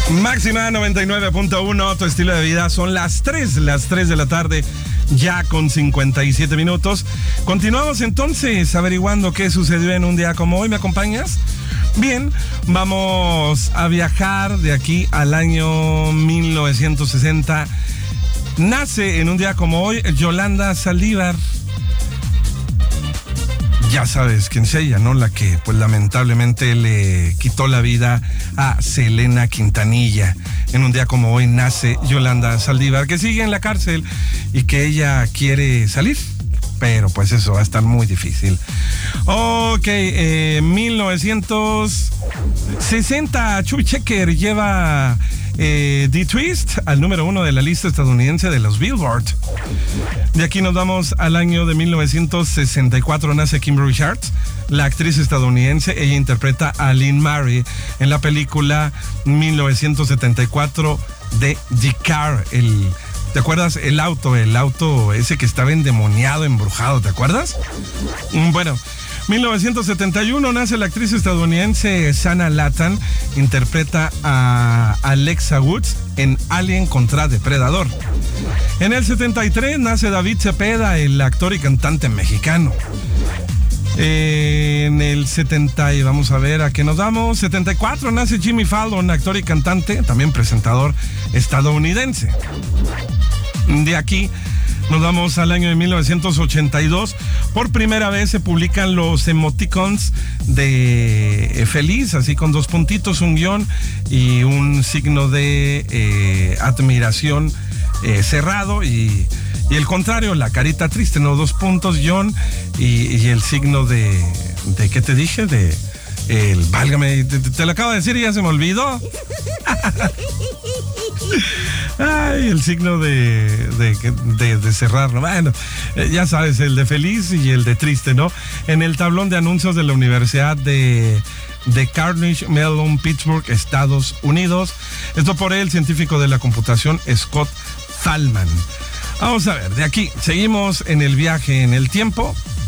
Máxima 99.1, tu estilo de vida. Son las 3 de la tarde, ya con 57 minutos. Continuamos entonces averiguando qué sucedió en un día como hoy. ¿Me acompañas? Bien, vamos a viajar de aquí al año 1960. Nace en un día como hoy Yolanda Saldívar. Ya sabes quién es ella, ¿no? La que, pues, lamentablemente le quitó la vida a Selena Quintanilla. En un día como hoy nace Yolanda Saldívar, que sigue en la cárcel y que ella quiere salir. Pero, pues, eso va a estar muy difícil. Ok, 1960, Chubby Checker lleva The Twist al número 1 de la lista estadounidense de los Billboard. De aquí nos vamos al año de 1964. Nace Kimberly Richards, la actriz estadounidense. Ella interpreta a Lynn Mary en la película 1974 de The Car. ¿Te acuerdas? El auto ese que estaba endemoniado, embrujado, ¿te acuerdas? Bueno, 1971 nace la actriz estadounidense Sana Lathan, interpreta a Alexa Woods en Alien contra Depredador. En el 73 nace David Cepeda, el actor y cantante mexicano. En el 70, y vamos a ver a qué nos damos, 74 nace Jimmy Fallon, actor y cantante, también presentador estadounidense. De aquí nos vamos al año de 1982. Por primera vez se publican los emoticons de feliz, así con dos puntitos, un guión y un signo de admiración cerrado, y el contrario, la carita triste, ¿no? Dos puntos, guión y el signo de ¿qué te dije? Válgame, te lo acabo de decir y ya se me olvidó. Ay, el signo de cerrar, ¿no? Bueno, ya sabes, el de feliz y el de triste, ¿no? En el tablón de anuncios de la Universidad de Carnegie Mellon, Pittsburgh, Estados Unidos. Esto por el científico de la computación Scott Thalman. Vamos a ver, de aquí seguimos en el viaje en el tiempo.